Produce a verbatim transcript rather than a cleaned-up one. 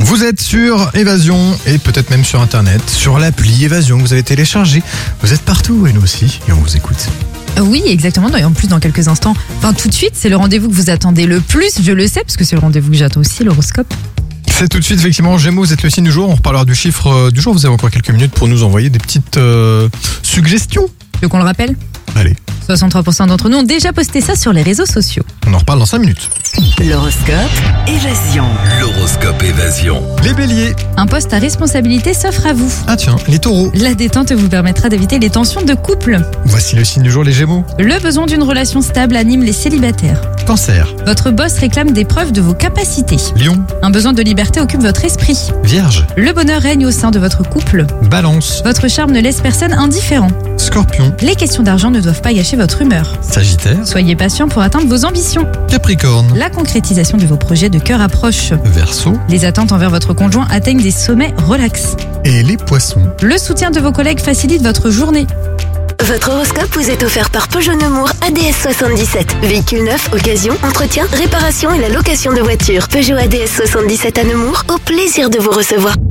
Vous êtes sur Évasion et peut-être même sur Internet, sur l'appli Évasion que vous avez téléchargé. Vous êtes partout et nous aussi et on vous écoute. Oui, exactement. Et en plus, dans quelques instants, enfin tout de suite, c'est le rendez-vous que vous attendez le plus. Je le sais, parce que c'est le rendez-vous que j'attends aussi, l'horoscope. C'est tout de suite, effectivement, Gémeaux, vous êtes le signe du jour. On reparlera du chiffre euh, du jour. Vous avez encore quelques minutes pour nous envoyer des petites euh, suggestions. Tu veux qu'on le rappelle ? Allez, soixante-trois pour cent d'entre nous ont déjà posté ça sur les réseaux sociaux. on en reparle dans cinq minutes. L'horoscope Évasion. L'horoscope Évasion. Les béliers. Un poste à responsabilité s'offre à vous. Ah tiens, les taureaux. La détente vous permettra d'éviter les tensions de couple. Voici le signe du jour, les gémeaux. Le besoin d'une relation stable anime les célibataires. Cancer. Votre boss réclame des preuves de vos capacités. Lion. Un besoin de liberté occupe votre esprit. Vierge. Le bonheur règne au sein de votre couple. Balance. Votre charme ne laisse personne indifférent. Scorpion. Les questions d'argent ne doivent pas gâcher votre humeur. Sagittaire. Soyez patient pour atteindre vos ambitions. Capricorne. La concrétisation de vos projets de cœur approche. Verseau. Les attentes envers votre conjoint atteignent des sommets relax. Et les poissons. Le soutien de vos collègues facilite votre journée. Votre horoscope vous est offert par Peugeot Nemours A D S soixante-dix-sept. Véhicule neuf, occasion, entretien, réparation et la location de voitures. Peugeot A D S soixante-dix-sept à Nemours, au plaisir de vous recevoir.